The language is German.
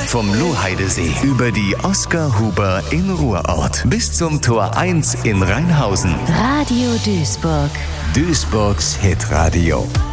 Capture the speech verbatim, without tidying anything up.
Vom Loheidesee über die Oskar-Huber in Ruhrort bis zum Tor eins in Rheinhausen. Radio Duisburg. Duisburgs Hitradio.